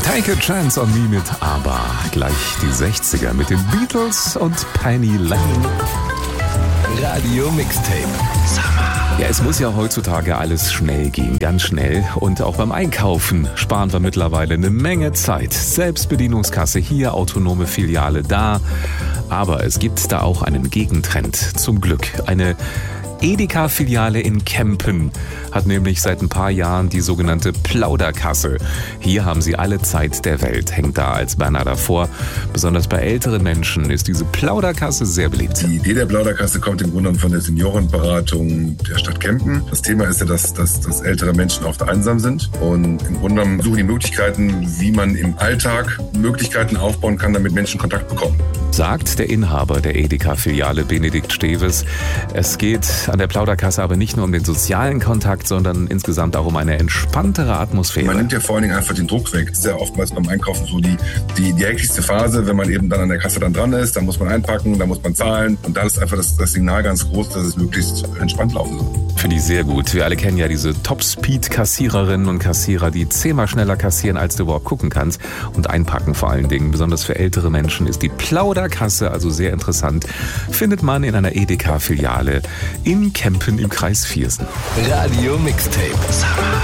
Take a Chance on Me mit ABBA. Gleich die 60er mit den Beatles und Penny Lane. Radio Mixtape. Ja, es muss ja heutzutage alles schnell gehen, ganz schnell. Und auch beim Einkaufen sparen wir mittlerweile eine Menge Zeit. Selbstbedienungskasse hier, autonome Filiale da. Aber es gibt da auch einen Gegentrend, zum Glück. Eine Edeka-Filiale in Kempen hat nämlich seit ein paar Jahren die sogenannte Plauderkasse. Hier haben sie alle Zeit der Welt, hängt da als Banner davor. Besonders bei älteren Menschen ist diese Plauderkasse sehr beliebt. Die Idee der Plauderkasse kommt im Grunde von der Seniorenberatung der Stadt Kempen. Das Thema ist ja, dass ältere Menschen oft einsam sind und im Grunde genommen suchen die Möglichkeiten, wie man im Alltag Möglichkeiten aufbauen kann, damit Menschen Kontakt bekommen. Sagt der Inhaber der Edeka-Filiale Benedikt Steves. Es geht an der Plauderkasse aber nicht nur um den sozialen Kontakt, sondern insgesamt auch um eine entspanntere Atmosphäre. Man nimmt ja vor allen Dingen einfach den Druck weg. Das ist ja oftmals beim Einkaufen so die hektischste Phase, wenn man eben dann an der Kasse dann dran ist, dann muss man einpacken, dann muss man zahlen und da ist einfach das Signal ganz groß, dass es möglichst entspannt laufen soll. Finde ich sehr gut. Wir alle kennen ja diese Top-Speed-Kassiererinnen und Kassierer, die 10-mal schneller kassieren, als du überhaupt gucken kannst und einpacken vor allen Dingen. Besonders für ältere Menschen ist die Plauderkasse also sehr interessant. Findet man in einer Edeka-Filiale in Kempen im Kreis Viersen. Radio Mixtape.